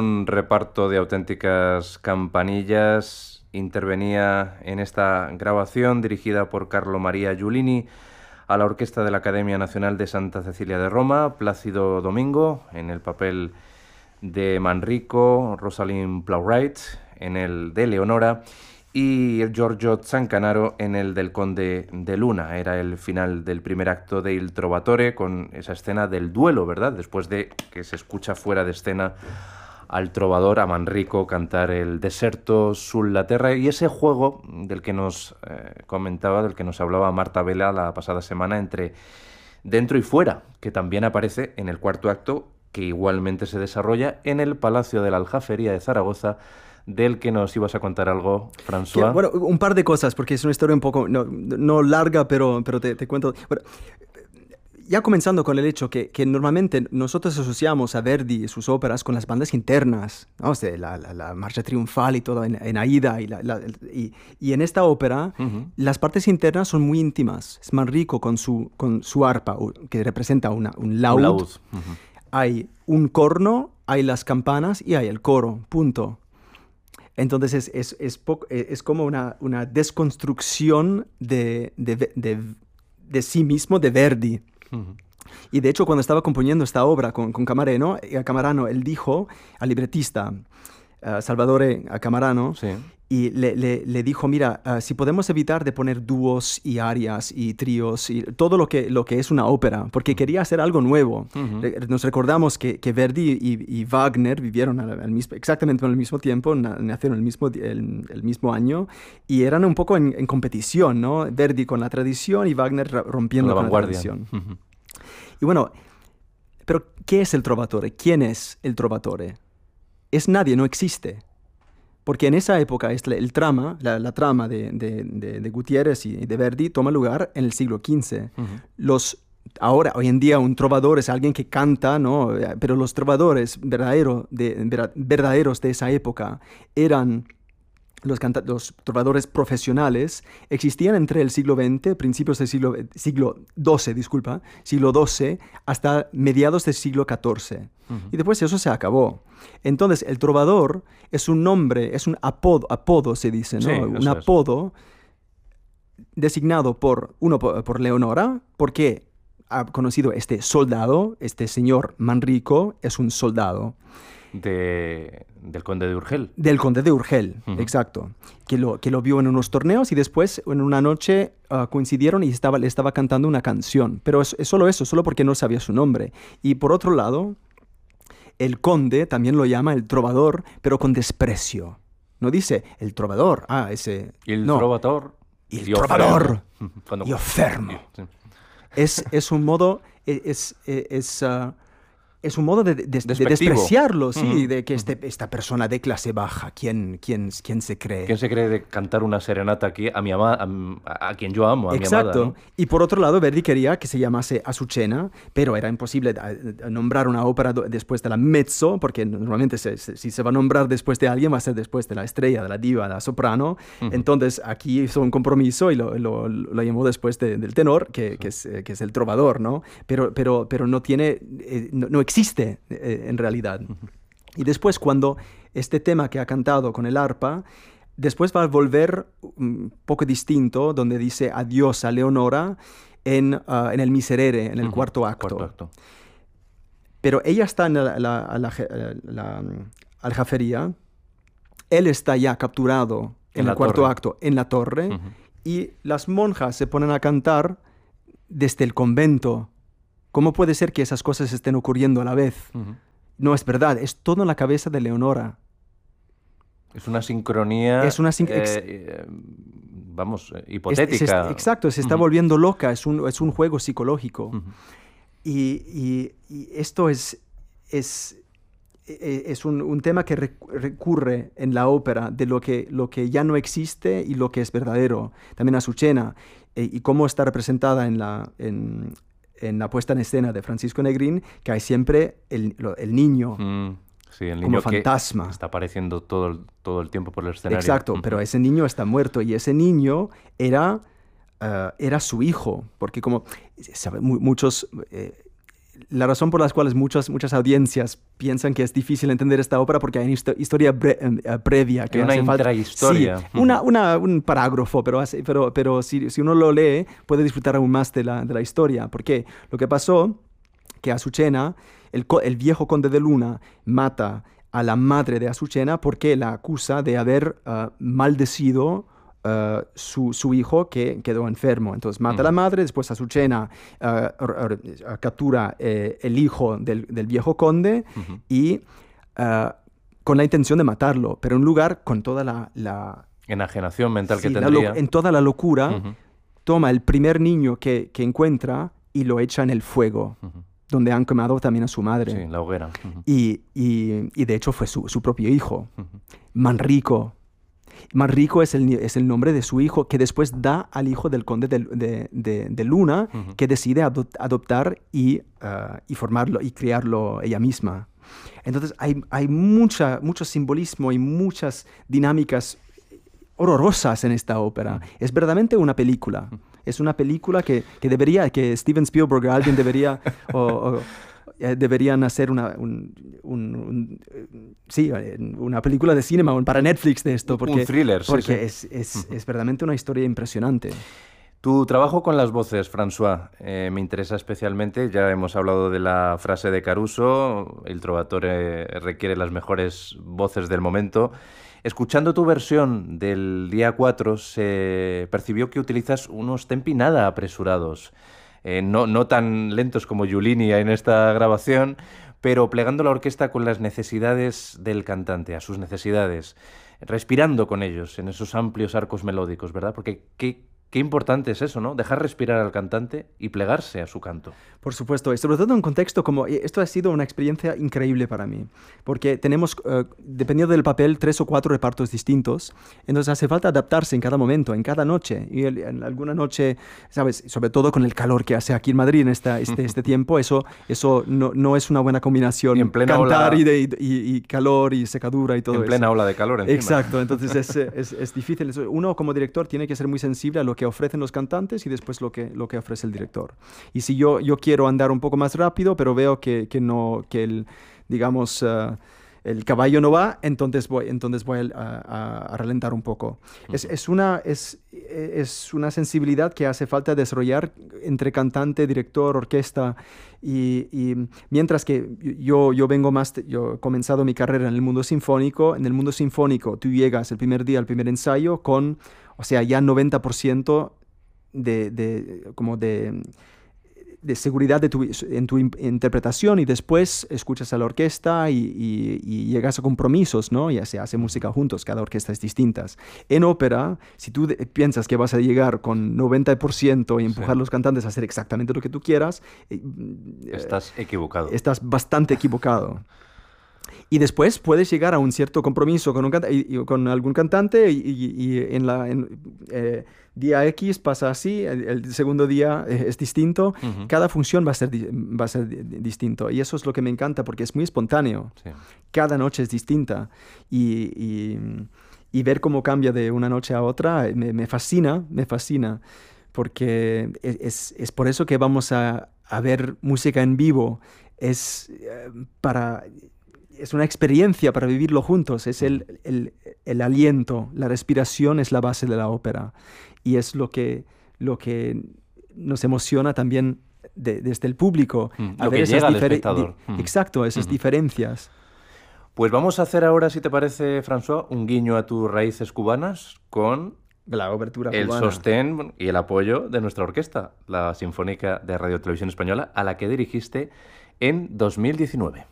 un reparto de auténticas campanillas. Intervenía en esta grabación, dirigida por Carlo Maria Giulini, a la orquesta de la Academia Nacional de Santa Cecilia de Roma, Plácido Domingo en el papel de Manrico, Rosalind Plowright en el de Leonora y Giorgio Zancanaro en el del Conde de Luna. Era el final del primer acto de Il Trovatore, con esa escena del duelo, ¿verdad? Después de que se escucha fuera de escena al trovador, a Manrico, cantar el Deserto sulla terra, y ese juego del que nos comentaba, del que nos hablaba Marta Vela la pasada semana, entre dentro y fuera, que también aparece en el cuarto acto, que igualmente se desarrolla en el Palacio de la Aljafería de Zaragoza, del que nos ibas a contar algo, François. Bueno, un par de cosas, porque es una historia un poco, no larga, pero te cuento. Bueno, ya comenzando con el hecho que normalmente nosotros asociamos a Verdi y sus óperas con las bandas internas, ¿no? O sea, la marcha triunfal y todo en Aida. Y en esta ópera, las partes internas son muy íntimas. Es Manrico con su arpa, que representa un laúd. Hay un corno, hay las campanas y hay el coro, punto. Entonces es como una desconstrucción de sí mismo de Verdi. Y de hecho, cuando estaba componiendo esta obra con Camarano, él dijo al libretista, Salvatore Camarano, sí, y le dijo, mira, si podemos evitar de poner dúos y arias y tríos y todo lo que es una ópera, porque quería hacer algo nuevo. Nos recordamos que Verdi y Wagner vivieron exactamente al mismo tiempo, nacieron el mismo año, y eran un poco en competición, ¿no? Verdi con la tradición y Wagner rompiendo con la tradición. Y bueno, pero ¿qué es el Trovatore? ¿Quién es el Trovatore? Es nadie, no existe. Porque en esa época la trama de Gutiérrez y de Verdi toma lugar en el siglo XV. Hoy en día un trovador es alguien que canta, ¿no? Pero los trovadores verdaderos de esa época eran los trovadores profesionales. Existían entre el siglo XX, principios del siglo XII, hasta mediados del siglo XIV. Y después eso se acabó. Entonces, el trovador es un nombre, es un apodo se dice, ¿no? Sí, un apodo designado por Leonora, porque ha conocido este soldado, este señor Manrico, es un soldado. Del Conde de Urgel. Del Conde de Urgel, exacto. Que lo vio en unos torneos y después en una noche coincidieron y le estaba cantando una canción. Pero es solo eso, solo porque no sabía su nombre. Y por otro lado, el conde también lo llama el trovador, pero con desprecio. No dice el trovador, ese... El trovador. El trovador. Yo fermo. Sí. Es un modo... Es un modo de despreciarlo, sí, de que esta persona de clase baja, ¿quién se cree? ¿Quién se cree de cantar una serenata aquí a mi amada, a quien yo amo, a mi amada? Exacto. ¿No? Y por otro lado, Verdi quería que se llamase Azucena, pero era imposible nombrar una ópera después de la mezzo, porque normalmente si se va a nombrar después de alguien, va a ser después de la estrella, de la diva, de la soprano. Entonces, aquí hizo un compromiso y lo llamó después del tenor, que es el trovador, ¿no? Pero no tiene... no existe en realidad. Y después, cuando este tema que ha cantado con el arpa, después va a volver un poco distinto, donde dice adiós a Leonora en el Miserere, en el cuarto acto. Pero ella está en la aljafería, él está ya capturado en el cuarto acto en la torre, y las monjas se ponen a cantar desde el convento. ¿Cómo puede ser que esas cosas estén ocurriendo a la vez? No es verdad, es todo en la cabeza de Leonora. Es una sincronía, hipotética. Exacto, se está volviendo loca, es un juego psicológico. Y esto es un tema que recurre en la ópera de lo que ya no existe y lo que es verdadero. También Azucena, y cómo está representada en la puesta en escena de Francisco Negrín, que hay siempre el niño, sí, el niño como fantasma. Que está apareciendo todo el tiempo por el escenario. Exacto, pero ese niño está muerto, y ese niño era su hijo, porque como muchos la razón por la cual muchas audiencias piensan que es difícil entender esta ópera porque hay una historia previa. Que una intrahistoria. Sí, un parágrafo, pero si uno lo lee, puede disfrutar aún más de la historia. ¿Por qué? Lo que pasó, que Azucena, el viejo conde de Luna, mata a la madre de Azucena porque la acusa de haber maldecido su hijo que quedó enfermo. Entonces mata a la madre, después Azucena captura el hijo del viejo conde y con la intención de matarlo, pero en un lugar con toda la enajenación mental que tendría. En toda la locura, toma el primer niño que encuentra y lo echa en el fuego. Donde han quemado también a su madre. Sí, la hoguera. Y de hecho fue su propio hijo, Manrico. Manrico es el nombre de su hijo que después da al hijo del conde de Luna, que decide adoptar y formarlo y criarlo ella misma. Entonces hay mucho simbolismo y muchas dinámicas horrorosas en esta ópera. Es verdaderamente una película. Es una película que Steven Spielberg o alguien deberían hacer una película de cine para Netflix de esto. Porque, un thriller, porque sí. Es verdaderamente una historia impresionante. Tu trabajo con las voces, François, me interesa especialmente. Ya hemos hablado de la frase de Caruso, el Trovatore requiere las mejores voces del momento. Escuchando tu versión del día 4, se percibió que utilizas unos tempi nada apresurados, no tan lentos como Giulini en esta grabación, pero plegando la orquesta con las necesidades del cantante, a sus necesidades, respirando con ellos en esos amplios arcos melódicos, ¿verdad? Porque qué importante es eso, ¿no? Dejar respirar al cantante y plegarse a su canto. Por supuesto, y sobre todo en un contexto como... Esto ha sido una experiencia increíble para mí, porque tenemos, dependiendo del papel, 3 o 4 repartos distintos, entonces hace falta adaptarse en cada momento, en cada noche, y en alguna noche, ¿sabes? Sobre todo con el calor que hace aquí en Madrid en este tiempo, eso no es una buena combinación. Y en plena cantar ola... y calor y secadura y todo eso. En plena ola de calor encima. Exacto, entonces es difícil. Uno como director tiene que ser muy sensible a lo que ofrecen los cantantes y después lo que ofrece el director. Y si yo quiero andar un poco más rápido, pero veo que el caballo no va, entonces voy a ralentar un poco. Es una sensibilidad que hace falta desarrollar entre cantante, director, orquesta, y mientras que yo he comenzado mi carrera en el mundo sinfónico. En el mundo sinfónico tú llegas el primer día al primer ensayo con, o sea, ya 90% de seguridad en tu interpretación, y después escuchas a la orquesta y llegas a compromisos, ¿no? Ya se hace música juntos, cada orquesta es distinta. En ópera, si tú piensas que vas a llegar con 90% y empujar a los cantantes a hacer exactamente lo que tú quieras, estás equivocado. Estás bastante equivocado. Y después puedes llegar a un cierto compromiso con algún cantante y día X pasa así, el segundo día es distinto. Cada función va a ser distinto. Y eso es lo que me encanta porque es muy espontáneo. Sí. Cada noche es distinta. Y ver cómo cambia de una noche a otra me fascina. Porque es por eso que vamos a ver música en vivo. Es una experiencia para vivirlo juntos, es el aliento, la respiración es la base de la ópera, y es lo que nos emociona también desde el público. Lo que llega al espectador. Exacto, esas diferencias. Pues vamos a hacer ahora, si te parece, François, un guiño a tus raíces cubanas con la obertura cubana, el sostén y el apoyo de nuestra orquesta, la Sinfónica de Radio Televisión Española, a la que dirigiste en 2019.